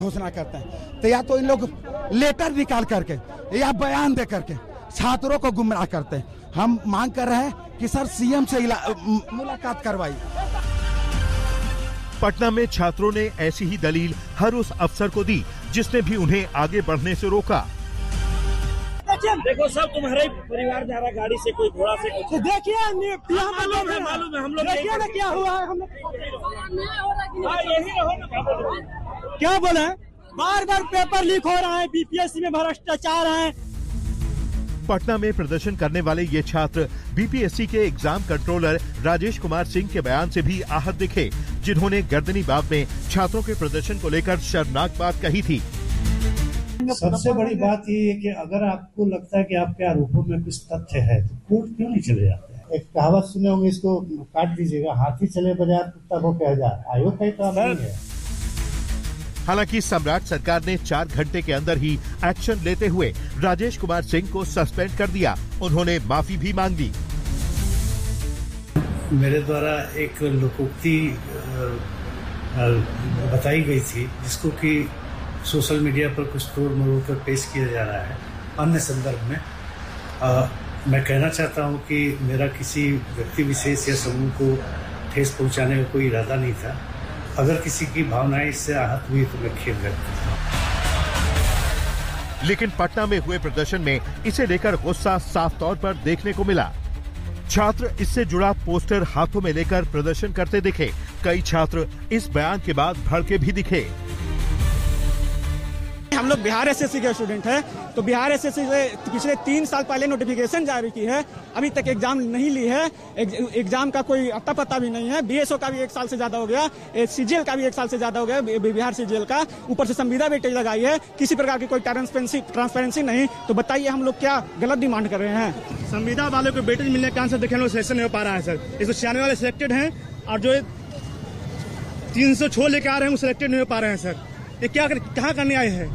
घोषणा करते हैं तो या तो इन लोग लेटर निकाल करके या बयान दे करके छात्रों को गुमराह करते हैं। हम मांग कर रहे हैं कि सर सीएम से मुलाकात करवाई। पटना में छात्रों ने ऐसी ही दलील हर उस अफसर को दी जिसने भी उन्हें आगे बढ़ने से रोका। देखो सब तुम्हारे परिवार जा रहा गाड़ी से, कोई घोड़ा से, कुछ देखिए मालूम है हम लोग देखिए ना क्या हुआ है। हम लोग क्या बोले, बार बार पेपर लीक हो रहा है, बीपीएससी में भ्रष्टाचार है। पटना में प्रदर्शन करने वाले ये छात्र बीपीएससी के एग्जाम कंट्रोलर राजेश कुमार सिंह के बयान से भी आहत दिखे, जिन्होंने गर्दनी बाग में छात्रों के प्रदर्शन को लेकर शर्मनाक बात कही थी। सबसे बड़ी बात ये है कि अगर आपको लगता है कि आपके आरोपों में कुछ तथ्य है तो कोर्ट क्यों नहीं चले जाते हैं। एक कहावत सुने होंगे, इसको काट दीजिएगा, हाथी चले बाजार कुत्ता भौंके हजार। आयोग का ही तो नहीं है। हालांकि सम्राट सरकार ने 4 घंटे के अंदर ही एक्शन लेते हुए राजेश कुमार सिंह को सस्पेंड कर दिया। उन्होंने माफी भी मांग ली। मेरे द्वारा एक लोकोक्ति बताई गई थी जिसको कि सोशल मीडिया पर कुछ तोड़ मरोड़ कर पेश किया जा रहा है अन्य संदर्भ में। मैं कहना चाहता हूं कि मेरा किसी व्यक्ति विशेष या समूह को ठेस पहुंचाने का कोई इरादा नहीं था। अगर किसी की भावनाएं इससे आहत हुई तो मैं खेद व्यक्त करता हूं। लेकिन पटना में हुए प्रदर्शन में इसे लेकर गुस्सा साफ तौर पर देखने को मिला। छात्र इससे जुड़ा पोस्टर हाथों में लेकर प्रदर्शन करते दिखे। कई छात्र इस बयान के बाद भड़के भी दिखे। हम लोग बिहार एसएससी के स्टूडेंट हैं, तो बिहार एसएससी से पिछले 3 साल पहले नोटिफिकेशन जारी की है, अभी तक एग्जाम नहीं ली है। एग्जाम का कोई अता पता भी नहीं है। बीएसओ का भी 1 साल से ज्यादा हो गया, सीजीएल का भी 1 साल से ज्यादा हो गया, बिहार सीजीएल का। ऊपर से संविदा वेटेज लगाई है, किसी प्रकार की कोई ट्रांसपेरेंसी नहीं। तो बताइए हम लोग क्या गलत डिमांड कर रहे हैं। संविदा वाले को वेटेज मिलने का आंसर देखे हम लोग सिलेक्शन नहीं हो पा रहा है सर। 196 वाले सिलेक्टेड हैं और जो 306 लेके आ रहे हैं वो सिलेक्टेड नहीं हो पा रहे हैं सर। ये क्या कहाँ करने आए हैं।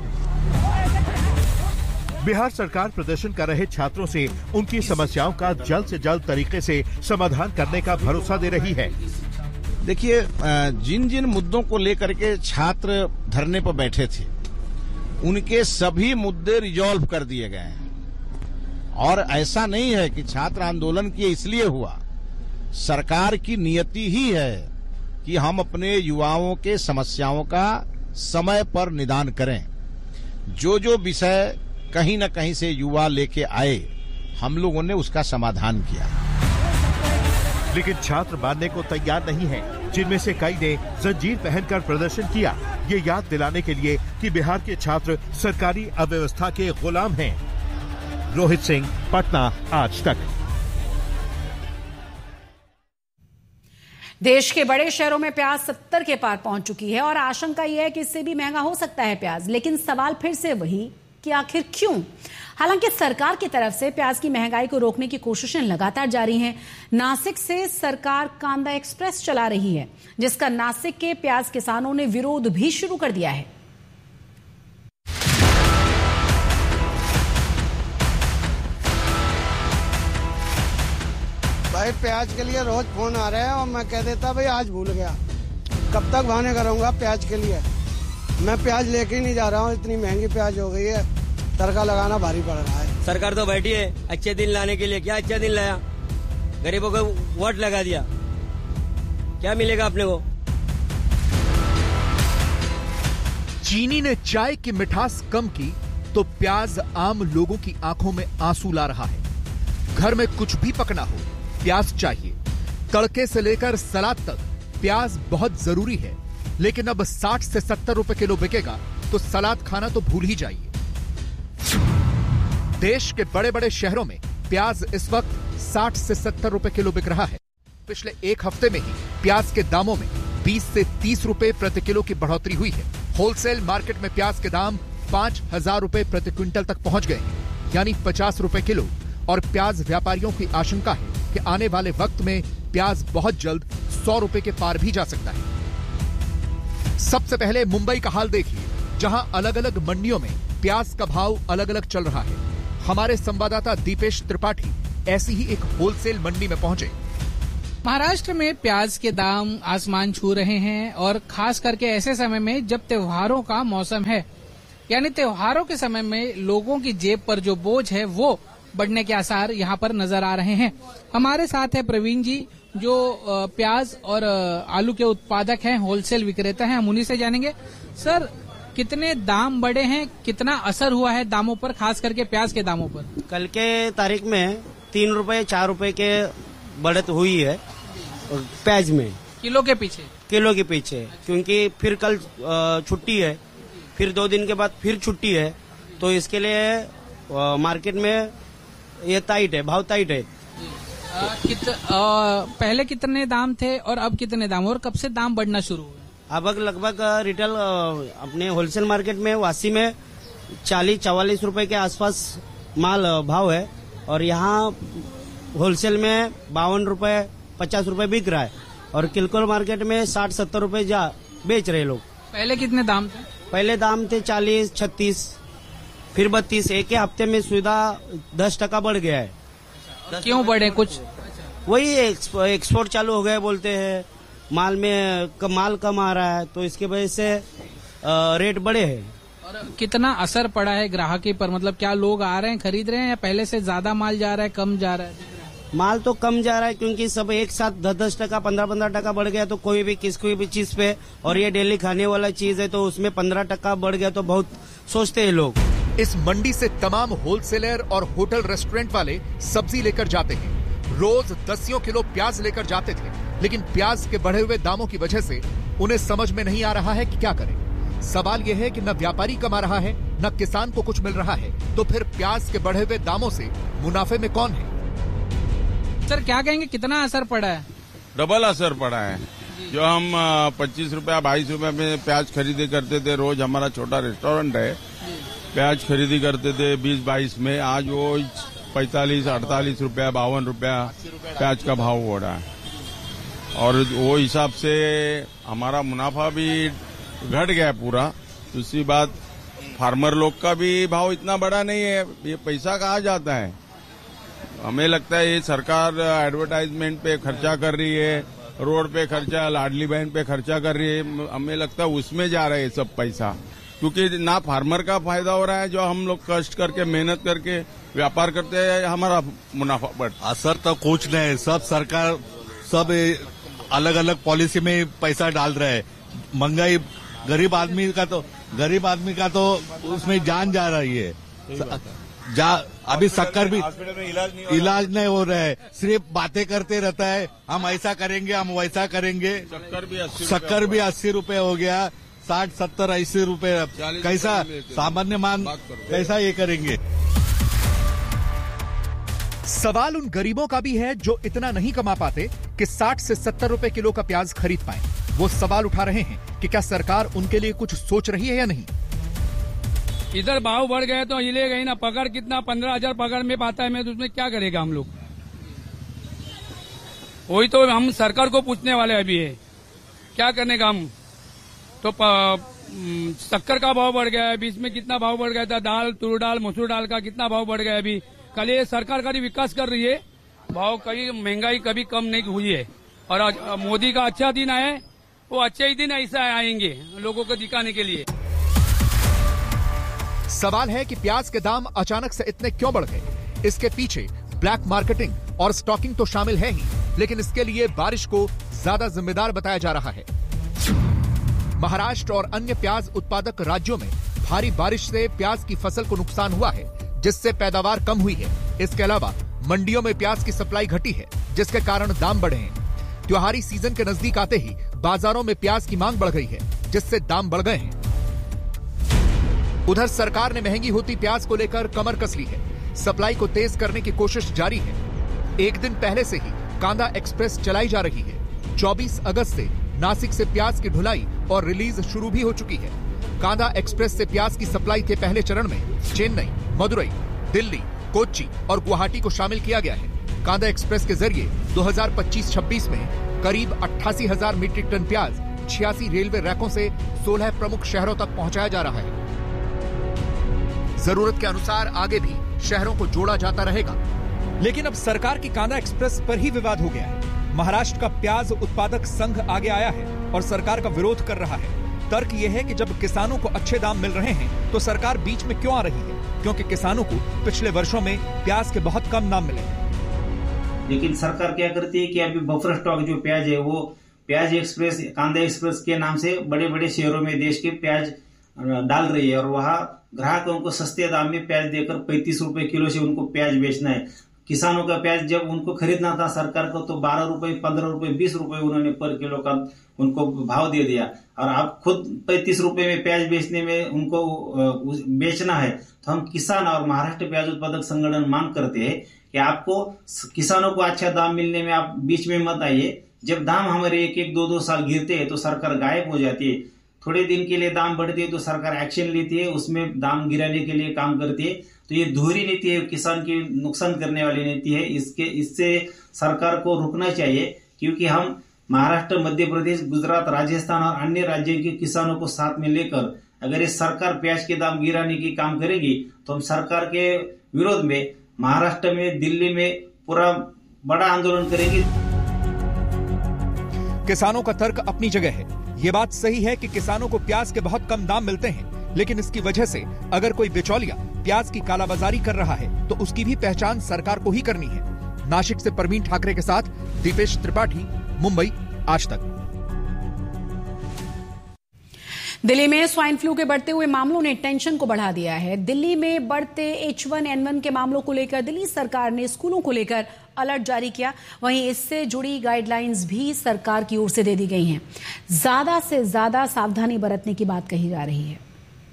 बिहार सरकार प्रदर्शन कर रहे छात्रों से उनकी समस्याओं का जल्द से जल्द तरीके से समाधान करने का भरोसा दे रही है। देखिए, जिन जिन मुद्दों को लेकर के छात्र धरने पर बैठे थे उनके सभी मुद्दे रिजॉल्व कर दिए गए हैं। और ऐसा नहीं है कि छात्र आंदोलन किए इसलिए हुआ। सरकार की नियति ही है कि हम अपने युवाओं के समस्याओं का समय पर निदान करें। जो विषय कहीं न कहीं से युवा लेके आए, हम लोगों ने उसका समाधान किया। लेकिन छात्र मानने को तैयार नहीं हैं, जिनमें से कई ने जंजीर पहनकर प्रदर्शन किया, ये याद दिलाने के लिए कि बिहार के छात्र सरकारी अव्यवस्था के गुलाम हैं। रोहित सिंह, पटना, आज तक। देश के बड़े शहरों में प्याज 70 के पार पहुंच चुकी है और आशंका यह है कि इससे भी महंगा हो सकता है प्याज। लेकिन सवाल फिर से वही कि आखिर क्यों? हालांकि सरकार की तरफ से प्याज की महंगाई को रोकने की कोशिशें लगातार जारी हैं। नासिक से सरकार कांदा एक्सप्रेस चला रही है, जिसका नासिक के प्याज किसानों ने विरोध भी शुरू कर दिया है। भाई प्याज के लिए रोज फोन आ रहे हैं और मैं कह देता भाई आज भूल गया, कब तक बहाने करूंगा प्याज के लिए। मैं प्याज लेके ही नहीं जा रहा हूँ, इतनी महंगी प्याज हो गई है, तड़का लगाना भारी पड़ रहा है। सरकार तो बैठी है अच्छे दिन लाने के लिए। क्या अच्छा दिन लाया? गरीबों को वोट लगा दिया, क्या मिलेगा अपने को? चीनी ने चाय की मिठास कम की तो प्याज आम लोगों की आंखों में आंसू ला रहा है। घर में कुछ भी पकना हो, प्याज चाहिए। तड़के से लेकर सलाद तक प्याज बहुत जरूरी है। लेकिन अब 60 से 70 रुपए किलो बिकेगा तो सलाद खाना तो भूल ही जाइए। देश के बड़े बड़े शहरों में प्याज इस वक्त 60 से 70 रुपए किलो बिक रहा है। पिछले 1 हफ्ते में ही प्याज के दामों में 20 से 30 रुपए प्रति किलो की बढ़ोतरी हुई है। होलसेल मार्केट में प्याज के दाम 5,000 रुपए प्रति क्विंटल तक पहुंच गए हैं, यानी 50 रुपए किलो। और प्याज व्यापारियों की आशंका है कि आने वाले वक्त में प्याज बहुत जल्द 100 रुपए के पार भी जा सकता है। सबसे पहले मुंबई का हाल देखिए, जहां अलग अलग मंडियों में प्याज का भाव अलग अलग चल रहा है। हमारे संवाददाता दीपेश त्रिपाठी ऐसी ही एक होलसेल मंडी में पहुंचे। महाराष्ट्र में प्याज के दाम आसमान छू रहे हैं और खास करके ऐसे समय में जब त्योहारों का मौसम है, यानी त्योहारों के समय में लोगों की जेब पर जो बोझ है वो बढ़ने के आसार यहाँ पर नजर आ रहे हैं। हमारे साथ है प्रवीण जी, जो प्याज और आलू के उत्पादक हैं, होलसेल विक्रेता हैं। हम उन्हीं से जानेंगे, सर कितने दाम बढ़े हैं, कितना असर हुआ है दामों पर, खास करके प्याज के दामों पर? कल के तारीख में 3 रुपए 4 रुपए के बढ़त हुई है प्याज में, किलो के पीछे, क्योंकि फिर कल छुट्टी है, फिर 2 दिन के बाद फिर छुट्टी है, तो इसके लिए मार्केट में ये टाइट है, भाव टाइट है। पहले कितने दाम थे और अब कितने दाम, और कब से दाम बढ़ना शुरू हुए? अब लगभग रिटेल अपने होलसेल मार्केट में वासी में 40-44 रुपए के आसपास माल भाव है, और यहाँ होलसेल में 52 रुपए 50 रुपए बिक रहा है, और किलकोल मार्केट में 60-70 रुपए बेच रहे लोग। पहले कितने दाम थे? पहले दाम थे 40-36, फिर 32। एक ही हफ्ते में सुविधा 10% बढ़ गया है। क्यों बढ़े? कुछ वही एक्सपोर्ट चालू हो गया बोलते हैं, माल में माल कम आ रहा है, तो इसके वजह से रेट बढ़े हैं। और कितना असर पड़ा है ग्राहकी पर, मतलब क्या लोग आ रहे हैं, खरीद रहे हैं, या पहले से ज्यादा माल जा रहा है, कम जा रहा है? माल तो कम जा रहा है, क्योंकि सब एक साथ 10-10%, 15-15% बढ़ गया, तो कोई भी चीज पे, और ये डेली खाने वाला चीज है तो उसमें 15% बढ़ गया, तो बहुत सोचते हैं लोग। इस मंडी से तमाम होलसेलर और होटल रेस्टोरेंट वाले सब्जी लेकर जाते हैं। रोज 10 किलो प्याज लेकर जाते थे, लेकिन प्याज के बढ़े हुए दामों की वजह से उन्हें समझ में नहीं आ रहा है कि क्या करें। सवाल यह है कि न व्यापारी कमा रहा है, न किसान को कुछ मिल रहा है, तो फिर प्याज के बढ़े हुए दामों से मुनाफे में कौन है? सर क्या कहेंगे, कितना असर पड़ा है? डबल असर पड़ा है। जो हम 25 रुपया 22 रुपया में प्याज खरीदी करते थे, रोज हमारा छोटा रेस्टोरेंट है, प्याज खरीदी करते थे 20-22 में, आज वो 45-48 रुपया 52 रुपया प्याज का भाव हो रहा है, और वो हिसाब से हमारा मुनाफा भी घट गया पूरा। दूसरी बात, फार्मर लोग का भी भाव इतना बड़ा नहीं है, ये पैसा कहाँ जाता है? हमें लगता है ये सरकार एडवर्टाइजमेंट पे खर्चा कर रही है, रोड पे खर्चा, लाडली बहन पे खर्चा कर रही है, हमें लगता है उसमें जा रहा है सब पैसा, क्योंकि ना फार्मर का फायदा हो रहा है, जो हम लोग कष्ट करके मेहनत करके व्यापार करते हैं, हमारा मुनाफा बढ़ता। असर तो कुछ नहीं, सब सरकार सब अलग अलग पॉलिसी में पैसा डाल रहे हैं। महंगाई गरीब आदमी का तो उसमें जान जा रही है। अभी शक्कर भी इलाज नहीं हो रहा है, सिर्फ बातें करते रहता है, हम ऐसा करेंगे, हम वैसा करेंगे। शक्कर भी 80 रुपए हो गया, 60-70 80 रुपए, कैसा सामान्य मान कैसा ये करेंगे? सवाल उन गरीबों का भी है जो इतना नहीं कमा पाते कि 60 से 70 रुपए किलो का प्याज खरीद पाएं। वो सवाल उठा रहे हैं कि क्या सरकार उनके लिए कुछ सोच रही है या नहीं। इधर भाव बढ़ गए तो हिलेगा ही ना। पगार कितना 15,000 पगार में पाता है, मैं तो उसमें क्या करेगा हम लोग? वही तो हम सरकार को पूछने वाले अभी है, क्या करने का हम तो। शक्कर का भाव बढ़ गया है, बीच में कितना भाव बढ़ गया था, दाल, तुर दाल, मसूर दाल का कितना भाव बढ़ गया अभी। कल ये सरकार का विकास कर रही है, भाव कभी महंगाई कभी कम नहीं हुई है, और आज मोदी का अच्छा दिन आए, वो अच्छे ही दिन ऐसा आएंगे लोगों को दिखाने के लिए। सवाल है कि प्याज के दाम अचानक से इतने क्यों बढ़ गए। इसके पीछे ब्लैक मार्केटिंग और स्टॉकिंग तो शामिल है ही, लेकिन इसके लिए बारिश को ज्यादा जिम्मेदार बताया जा रहा है। महाराष्ट्र और अन्य प्याज उत्पादक राज्यों में भारी बारिश से प्याज की फसल को नुकसान हुआ है, जिससे पैदावार कम हुई है। इसके अलावा मंडियों में प्याज की सप्लाई घटी है, जिसके कारण दाम बढ़े हैं। त्योहारी सीजन के नजदीक आते ही बाजारों में प्याज की मांग बढ़ गई है, जिससे दाम बढ़ गए हैं। उधर सरकार ने महंगी होती प्याज को लेकर कमर कस ली है, सप्लाई को तेज करने की कोशिश जारी है। एक दिन पहले से ही कांदा एक्सप्रेस चलाई जा रही है। 24 अगस्त से नासिक से प्याज की ढुलाई और रिलीज शुरू भी हो चुकी है। कांदा एक्सप्रेस से प्याज की सप्लाई के पहले चरण में चेन्नई, मदुरई, दिल्ली, कोच्चि और गुवाहाटी को शामिल किया गया है। कांदा एक्सप्रेस के जरिए 2025-26 में करीब 88,000 मीट्रिक टन प्याज 86 रेलवे रैकों से 16 प्रमुख शहरों तक पहुंचाया जा रहा है। जरूरत के अनुसार आगे भी शहरों को जोड़ा जाता रहेगा। लेकिन अब सरकार की कांदा एक्सप्रेस पर ही विवाद हो गया है। महाराष्ट्र का प्याज उत्पादक संघ आगे आया है और सरकार का विरोध कर रहा है। तर्क यह है कि जब किसानों को अच्छे दाम मिल रहे हैं तो सरकार बीच में क्यों आ रही है, क्योंकि किसानों को पिछले वर्षों में प्याज के बहुत कम दाम मिले हैं। लेकिन सरकार क्या करती है कि अभी बफर स्टॉक जो प्याज है वो प्याज एक्सप्रेस, कांदा एक्सप्रेस के नाम से बड़े बड़े शहरों में देश के प्याज डाल रही है और वहां ग्राहकों को सस्ते दाम में प्याज देकर 35 रुपए किलो से उनको प्याज बेचना है। किसानों का प्याज जब उनको खरीदना था सरकार को तो 12 रुपए, 15 रुपए, 20 रुपए उन्होंने पर किलो का उनको भाव दे दिया और आप खुद 35 रुपए में प्याज बेचने में उनको बेचना है। तो हम किसान और महाराष्ट्र प्याज उत्पादक संगठन मांग करते हैं कि आपको किसानों को अच्छा दाम मिलने में आप बीच में मत आइए। जब दाम हमारे 1-1, 2-2 साल गिरते हैं तो सरकार गायब हो जाती है। थोड़े दिन के लिए दाम बढ़ते हैं तो सरकार एक्शन लेती है, उसमें दाम गिराने के लिए काम करती है। तो ये दोहरी नीति है, किसान की नुकसान करने वाली नीति है। इससे सरकार को रुकना चाहिए, क्योंकि हम महाराष्ट्र, मध्य प्रदेश, गुजरात, राजस्थान और अन्य राज्यों के किसानों को साथ में लेकर अगर ये सरकार प्याज के दाम गिराने की काम करेगी तो हम सरकार के विरोध में महाराष्ट्र में, दिल्ली में पूरा बड़ा आंदोलन करेंगे। किसानों का तर्क अपनी जगह है। ये बात सही है कि किसानों को प्याज के बहुत कम दाम मिलते हैं, लेकिन इसकी वजह से अगर कोई बिचौलिया प्याज की कालाबाजारी कर रहा है तो उसकी भी पहचान सरकार को ही करनी है। नासिक से परवीन ठाकरे के साथ दीपेश त्रिपाठी, मुंबई, आज तक। दिल्ली में स्वाइन फ्लू के बढ़ते हुए मामलों ने टेंशन को बढ़ा दिया है। दिल्ली में बढ़ते H1N1 के मामलों को लेकर दिल्ली सरकार ने स्कूलों को लेकर अलर्ट जारी किया। वहीं इससे जुड़ी गाइडलाइंस भी सरकार की ओर से दे दी गई हैं। ज्यादा से ज्यादा सावधानी बरतने की बात कही जा रही है।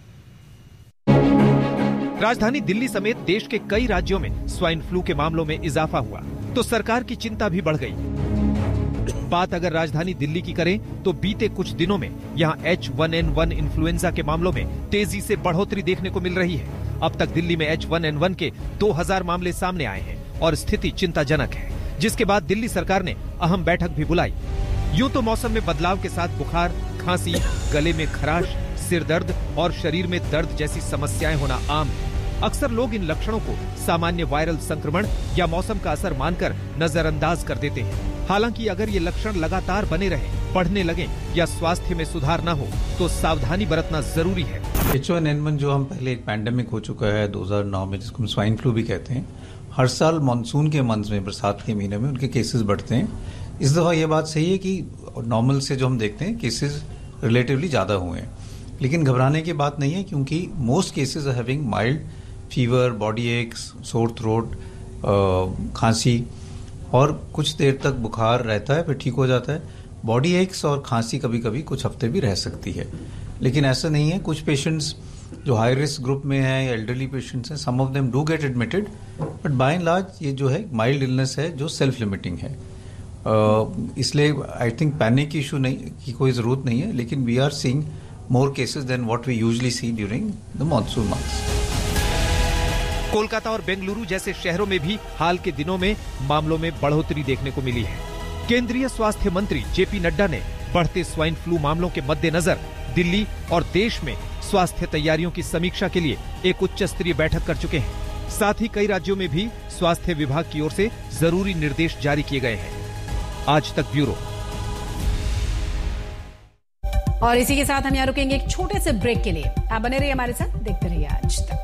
राजधानी दिल्ली समेत देश के कई राज्यों में स्वाइन फ्लू के मामलों में इजाफा हुआ तो सरकार की चिंता भी बढ़ गई। बात अगर राजधानी दिल्ली की करें तो बीते कुछ दिनों में यहां H1N1 इन्फ्लुएंजा के मामलों में तेजी से बढ़ोतरी देखने को मिल रही है। अब तक दिल्ली में H1N1 के 2000 मामले सामने आए हैं और स्थिति चिंताजनक है, जिसके बाद दिल्ली सरकार ने अहम बैठक भी बुलाई। यूं तो मौसम में बदलाव के साथ बुखार, खांसी, गले में खराश, सिर दर्द और शरीर में दर्द जैसी समस्याएं होना आम है। अक्सर लोग इन लक्षणों को सामान्य वायरल संक्रमण या मौसम का असर मानकर नजरअंदाज कर देते हैं। हालांकि अगर ये लक्षण लगातार बने रहे, बढ़ने लगे या स्वास्थ्य में सुधार न हो तो सावधानी बरतना जरूरी है। H1N1 जो हम पहले एक पैंडेमिक हो चुका है 2009 में, जिसको हम स्वाइन फ्लू भी कहते हैं, हर साल मानसून के मंथ में, बरसात के महीने में उनके केसेस बढ़ते हैं। इस दफा ये बात सही है कि नॉर्मल से जो हम देखते हैं केसेस रिलेटिवली ज्यादा हुए हैं, लेकिन घबराने की बात नहीं है, क्योंकि most cases are having mild fever, body aches, sore throat, खांसी और कुछ देर तक बुखार रहता है, फिर ठीक हो जाता है। बॉडी एक्स और खांसी कभी कभी कुछ हफ्ते भी रह सकती है, लेकिन ऐसा नहीं है। कुछ पेशेंट्स जो हाई रिस्क ग्रुप में हैं या एल्डरली पेशेंट्स हैं, सम of them do get admitted, but by and large ये जो है माइल्ड इलनेस है जो सेल्फ लिमिटिंग है। इसलिए आई थिंक पैनिक इशू नहीं की कोई जरूरत नहीं है, लेकिन we are seeing more cases then what we usually C during the monsoon months. Kolkata और बेंगलुरु जैसे शहरों में भी हाल के दिनों में मामलों में बढ़ोतरी देखने को मिली है। केंद्रीय स्वास्थ्य मंत्री जेपी नड्डा ने बढ़ते स्वाइन फ्लू मामलों के मद्देनजर दिल्ली और देश में स्वास्थ्य तैयारियों की समीक्षा के लिए एक उच्च स्तरीय बैठक कर चुके हैं। साथ ही कई राज्यों में भी स्वास्थ्य विभाग की ओर से जरूरी निर्देश जारी किए गए हैं। आज तक ब्यूरो। और इसी के साथ हम यहाँ रुकेंगे एक छोटे से ब्रेक के लिए। आप बने रहिए हमारे साथ, देखते रहिए आज तक।